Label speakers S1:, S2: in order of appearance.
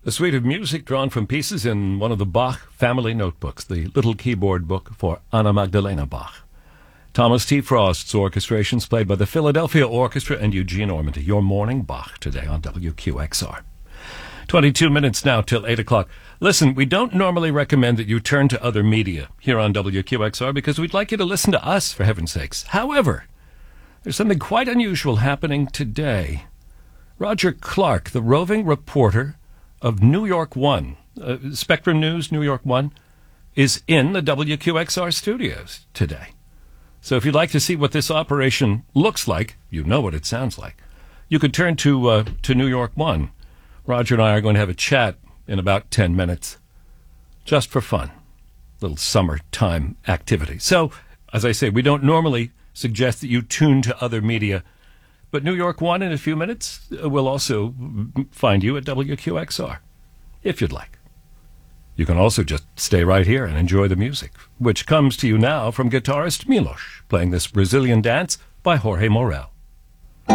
S1: A suite of music drawn from pieces in one of the Bach family notebooks, the little keyboard book for Anna Magdalena Bach. Thomas T. Frost's orchestrations played by the Philadelphia Orchestra and Eugene Ormandy. Your morning Bach today on WQXR. 22 minutes now till 8 o'clock. Listen, we don't normally recommend that you turn to other media here on WQXR because we'd like you to listen to us, for heaven's sakes. However, there's something quite unusual happening today. Roger Clark, the roving reporter of New York One, Spectrum News, New York One, is in the WQXR studios today. So if you'd like to see what this operation looks like, you know what it sounds like, you could turn to New York One. Roger and I are going to have a chat in about 10 minutes, just for fun, little summertime activity. So, as I say, we don't normally suggest that you tune to other media, but New York One in a few minutes will also find you at WQXR, if you'd like. You can also just stay right here and enjoy the music, which comes to you now from guitarist Milos, playing this Brazilian dance by Jorge Morel.